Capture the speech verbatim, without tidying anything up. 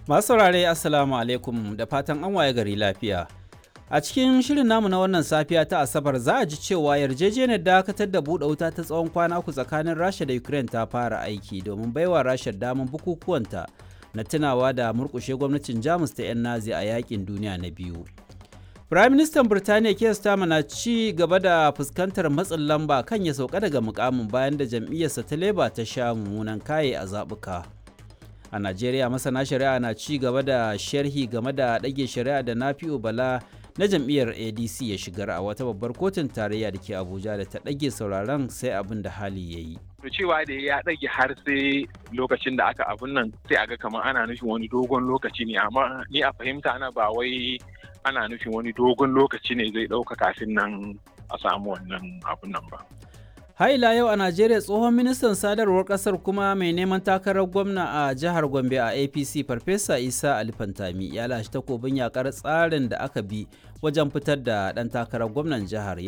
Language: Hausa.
Masu saurare Assalamu alaikum da fatan an waye gari lafiya. A cikin shirin namu na wannan safiya ta Asabar za a ji cewa yarjejeniyar dakatar da buɗe wuta ta tsawon kwana uku tsakanin Rasha da Ukraine ta fara aiki domin baiwa Rasha damar bukukuwanta na tunawa da murƙushe gwamnatin Jamus ta 'yan Nazi a yakin duniya na biyu. Firaministan Birtaniya Keir Starmer na ci gaba da fuskantar matsin lamba kan ya sauka daga mukamin bayan da jam'iyyarsa ta Labour ta sha mummunan kaye a zaɓuka. A Najeriya masana shari'a na ci gaba da sharhi game da ɗage shari'a da Nafi'u Bala na jam'iyyar A D C ya shigar a wata babbar kotun tarayya da ke Abuja da ta ɗage sauraron sai abin da hali ya yi. To cewa da ya ɗage har sai lokacin da aka abun nan sai a ga kamar ana nufin wani dogon lokaci ne, amma ni a fahimta ana ba wai ana nufin wani dogon lokaci ne zai ɗauka kafin nan a samu wannan abun nan ba. Haila yau a Najeriya tsohon ministan sadarwar kasar kuma mai neman takarar gwamna a jihar Gombe a A P C Farfesa Isa Ali Fantami ya lashe takobin yakar tsarin da aka bi wajen fitar da ɗan takarar gwamnan jihar.